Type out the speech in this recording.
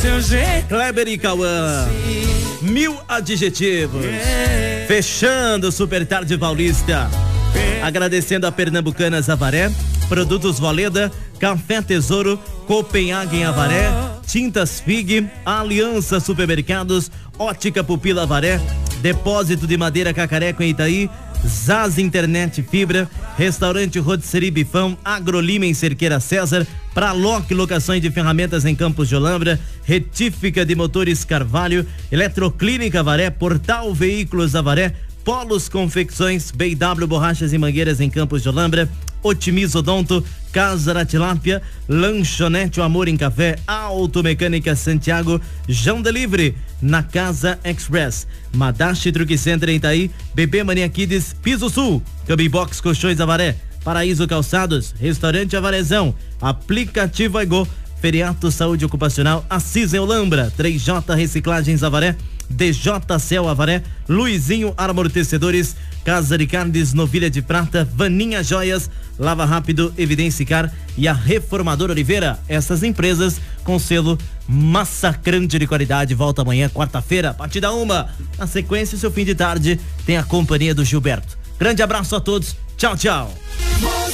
seu jeito. Kleber e Cauã, 1000 adjetivos. Fechando o Super Tarde Paulista. Agradecendo a Pernambucanas Avaré, Produtos Voleda, Café Tesouro, Copenhagen Avaré, Tintas Fig, Aliança Supermercados, Ótica Pupila Avaré, Depósito de Madeira Cacareco em Itaí, Zaz Internet Fibra, Restaurante Rotisserie Bifão, Agrolima em Cerqueira César, Praloc Locações de Ferramentas em Campos de Olambra, Retífica de Motores Carvalho, Eletroclínica Avaré, Portal Veículos Avaré, Polos Confecções, B&W Borrachas e Mangueiras em Campos de Olambra, Otimiza Odonto, Casa da Tilápia, Lanchonete O Amor em Café, Automecânica Santiago, João Delivery, na Casa Express, Madashi Truque Center em Itaí, Bebê Mania Kids, Piso Sul, Cubby Box Colchões Avaré, Paraíso Calçados, Restaurante Avarezão, Aplicativo Aigô, Feriato Saúde Ocupacional, Assis em Olambra, 3J Reciclagens Avaré, DJ Cel Avaré, Luizinho Amortecedores, Casa de Carnes Novilha de Prata, Vaninha Joias, Lava Rápido, Evidencicar e a Reformadora Oliveira. Essas empresas com selo massacrante de qualidade. Volta amanhã, quarta-feira, a partir da 1. Na sequência, seu fim de tarde tem a companhia do Gilberto. Grande abraço a todos. Tchau, tchau.